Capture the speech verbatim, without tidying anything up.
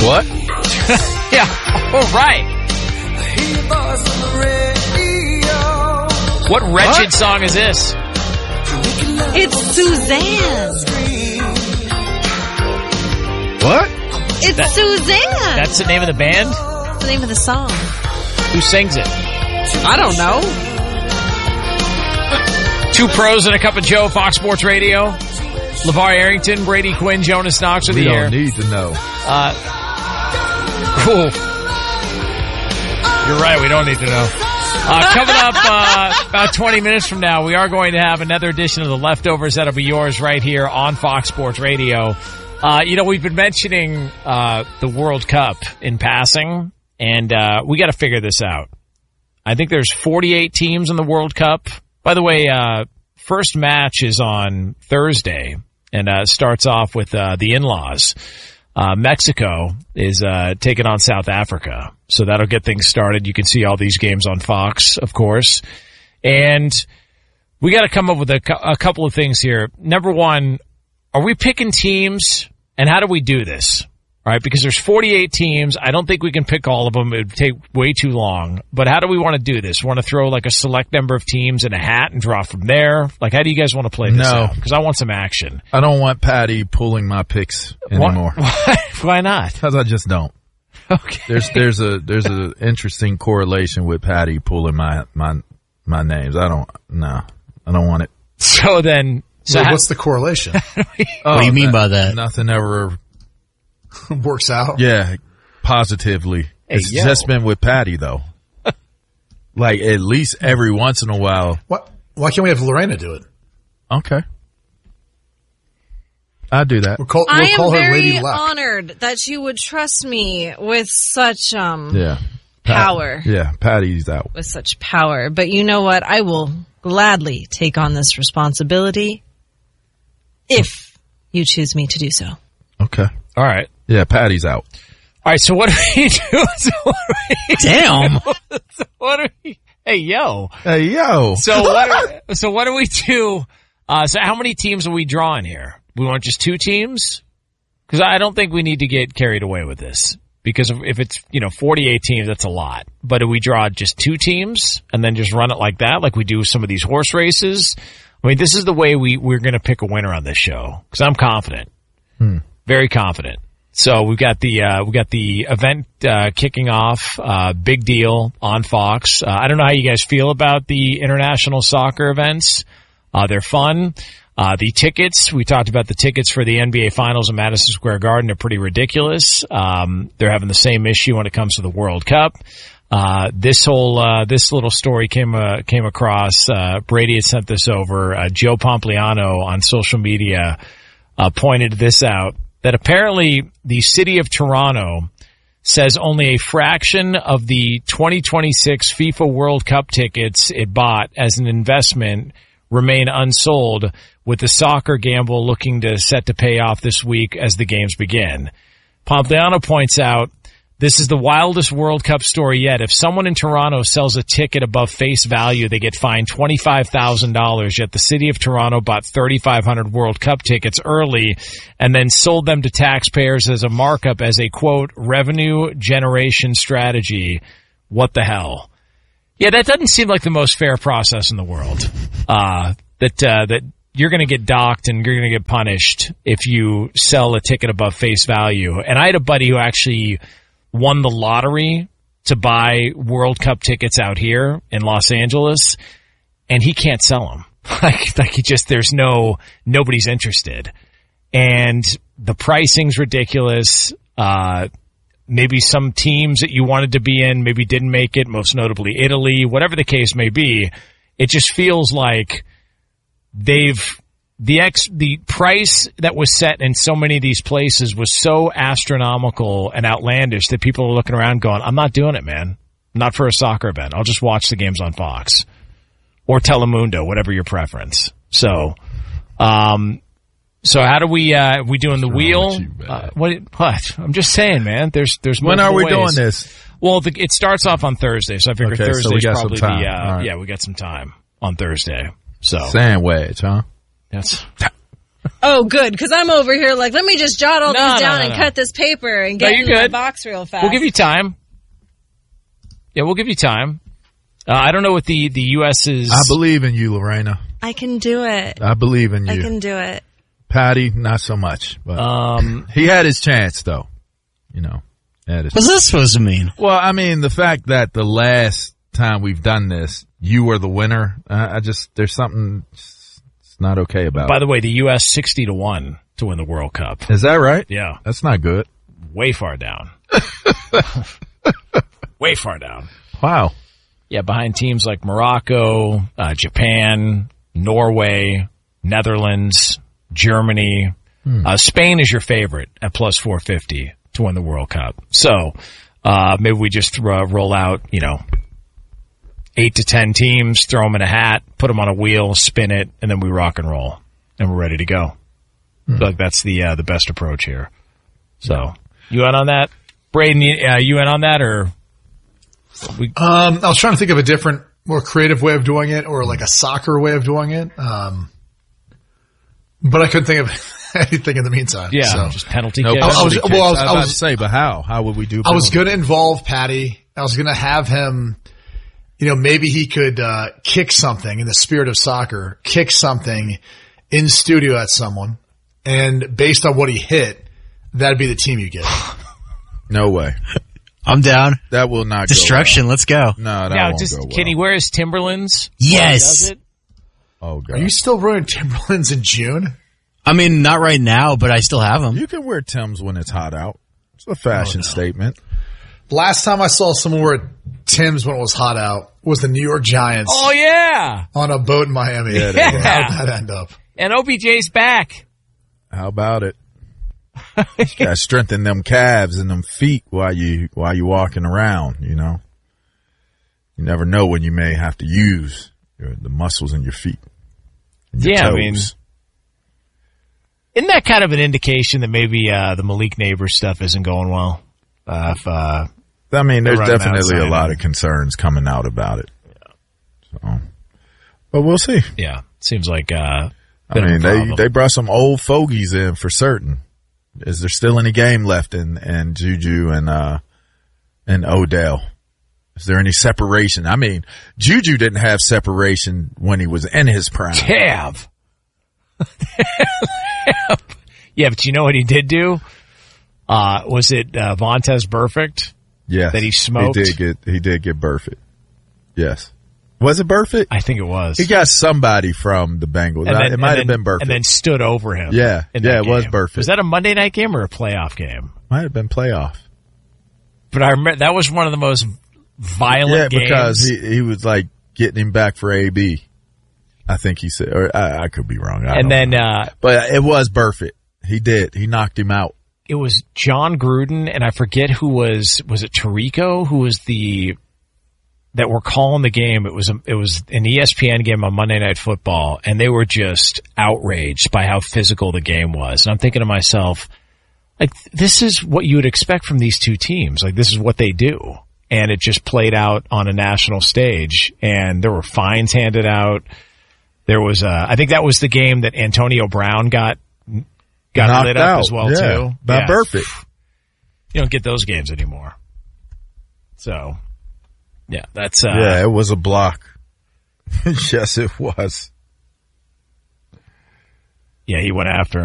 What? Yeah, all right. What wretched what? song is this? It's Suzanne. What? It's that, Suzanne. That's the name of the band? That's the name of the song. Who sings it? I don't know. Two pros and a cup of Joe, Fox Sports Radio. LeVar Arrington, Brady Quinn, Jonas Knox are the air. We don't need to know. Uh, cool. You're right, we don't need to know. Uh, coming up uh, about twenty minutes from now, we are going to have another edition of The Leftovers that'll be yours right here on Fox Sports Radio. Uh, you know, we've been mentioning uh, the World Cup in passing, and uh, we got to figure this out. I think there's forty-eight teams in the World Cup. By the way, uh, first match is on Thursday, and uh, starts off with uh, the in-laws. Uh, Mexico is uh, taking on South Africa, so that'll get things started. You can see all these games on Fox, of course. And we got to come up with a, a couple of things here. Number one, are we picking teams, and how do we do this? All right, because there's forty-eight teams. I don't think we can pick all of them. It would take way too long. But how do we want to do this? Want to throw like a select number of teams in a hat and draw from there? Like, how do you guys want to play this no. out? Because I want some action. I don't want Patty pulling my picks anymore. Why, why not? Because I just don't. Okay. There's there's a there's an interesting correlation with Patty pulling my my my names. I don't no. I don't want it. So then, so Wait, how, what's the correlation? oh, what do you mean that, by that? Nothing ever works out. Yeah, positively. Hey, it's yo. just been with Patty though. Like at least every once in a while. What? Why can't we have Lorena do it? Okay. I'll do that. We'll call, we'll I am call her very Lady Luck. honored that you would trust me with such um Yeah. power. Pat, yeah, Patty's out. With such power. But you know what? I will gladly take on this responsibility if you choose me to do so. Okay. all right. Yeah, Patty's out. All right, so what do we do? So what do we Damn. do? So what do we, hey, yo. Hey, yo. So what, do, so what do we do? Uh, so how many teams are we drawing here? We want just two teams? Because I don't think we need to get carried away with this. Because if it's, you know, forty-eight teams, that's a lot. But do we draw just two teams and then just run it like that, like we do some of these horse races? I mean, this is the way we, we're going to pick a winner on this show. Because I'm confident. Hmm. Very confident. So we've got the uh, we got the event uh, kicking off. Uh, big deal on Fox. Uh, I don't know how you guys feel about the international soccer events. Uh, they're fun. Uh, the tickets, we talked about the tickets for the N B A Finals in Madison Square Garden are pretty ridiculous. Um, they're having the same issue when it comes to the World Cup. Uh, this whole, uh, this little story came, uh, came across, uh, Brady had sent this over. Uh, Joe Pompliano on social media, uh, pointed this out, that apparently the city of Toronto says only a fraction of the twenty twenty-six FIFA World Cup tickets it bought as an investment remain unsold, with the soccer gamble looking to set to pay off this week as the games begin. Pompliano points out, this is the wildest World Cup story yet. If someone in Toronto sells a ticket above face value, they get fined twenty-five thousand dollars, yet the city of Toronto bought thirty-five hundred World Cup tickets early and then sold them to taxpayers as a markup as a, quote, revenue generation strategy. What the hell? Yeah, that doesn't seem like the most fair process in the world. Uh, that, uh, that you're going to get docked and you're going to get punished if you sell a ticket above face value. And I had a buddy who actually won the lottery to buy World Cup tickets out here in Los Angeles, and he can't sell them. like, like he just, there's no, nobody's interested. And the pricing's ridiculous. Uh, maybe some teams that you wanted to be in maybe didn't make it, most notably Italy, whatever the case may be. It just feels like they've, the ex, the price that was set in so many of these places was so astronomical and outlandish that people are looking around going, I'm not doing it, man. Not for a soccer event. I'll just watch the games on Fox or Telemundo, whatever your preference. So, um, so how do we, uh, we doing the wheel? You, uh, what, what? I'm just saying, man, there's, there's When are we ways. doing this? Well, the, it starts off on Thursday, so I figure Okay, so Thursday's we got probably some time. the, uh, All right. yeah, we got some time on Thursday. So, Sandwich, huh? that's, Oh, good, because I'm over here like, let me just jot all No, these no, down no, and no. cut this paper and No, get you're in my good. box real fast. We'll give you time. Yeah, we'll give you time. Uh, I don't know what the, the U S is. I believe in you, Lorena. I can do it. I believe in you. I can do it. Patty, not so much. But Um, he had his chance, though. You know, had his What's that supposed to mean? Well, I mean, the fact that the last time we've done this, you were the winner, uh, I just, there's something, it's not okay about by it. the way, the U S sixty to one to win the World Cup. Is that right? Yeah. That's not good. Way far down. Way far down. Wow. Yeah, behind teams like Morocco, uh, Japan, Norway, Netherlands, Germany. Hmm. Uh, Spain is your favorite at plus four fifty to win the World Cup. So, uh, maybe we just throw, roll out, you know, eight to ten teams, throw them in a hat, put them on a wheel, spin it, and then we rock and roll. And we're ready to go. Hmm. I feel like that's the, uh, the best approach here. So, you in on that? Braden, you, uh, you in on that or? We, Um, I was trying to think of a different, more creative way of doing it, or like a soccer way of doing it. Um, but I couldn't think of anything in the meantime. yeah, So. just penalty No kicks. I was- penalty well, I was- kicks. I about was- to say, but how? How would we do I was penalty? going to involve Patty. I was going to have him, you know, maybe he could uh, kick something in the spirit of soccer, kick something in studio at someone, and based on what he hit, that'd be the team you get. No way. I'm down. That will not Destruction. Let's go. go well. No, that Now, won't just go well. can he wear his Timberlands? while he Yes. does it? Oh, God. Are you still wearing Timberlands in June? I mean, not right now, but I still have them. You can wear Timbs when it's hot out. It's a fashion Oh, no. statement. Last time I saw someone wear Tim's when it was hot out was the New York Giants Oh yeah, on a boat in Miami. Yeah, they were. How did that end up? and O B J's back. How about it? You gotta strengthen them calves and them feet while you while you walking around. You know, you never know when you may have to use your, the muscles in your feet. and your Yeah, I toes. mean, isn't that kind of an indication that maybe uh, the Malik Neighbors stuff isn't going well? Uh, if, uh, I mean, there's running definitely a outside. lot of concerns coming out about it. So, but we'll see. yeah, seems like uh, I bit of a mean, they problem. they brought some old fogies in for certain. Is there still any game left in, in Juju and uh and Odell? Is there any separation? I mean, Juju didn't have separation when he was in his prime. Cav. Yeah, but you know what he did do? Uh, was it uh, Vontez Perfect? Yes, That he smoked? He did get he did get Burfitt. Yes, was it Burfitt? I think it was. He got somebody from the Bengals. And then- it might and have then- been Burfitt. And then stood over him. Yeah, in yeah, that it was game. Burfitt. Was that a Monday night game or a playoff game? might have been playoff. But I remember that was one of the most violent Yeah, games. because he he was like getting him back for A B. I think he said, or I, I could be wrong. I and don't then know. uh, but it was Burfitt. He did. He knocked him out. it was John Gruden, and I forget who was was it Tirico who was the that were calling the game. It was a, it was an E S P N game on Monday Night Football, and they were just outraged by how physical the game was. And I'm thinking to myself, like, this is what you would expect from these two teams. Like, this is what they do. And it just played out on a national stage, and there were fines handed out. There was, uh, I think that was the game that Antonio Brown got got Knocked lit up out. as well Yeah, too. by Yeah. Burfitt. You don't get those games anymore. So, yeah, that's uh, Yeah, it was a block. Yes, it was. yeah. He went after him.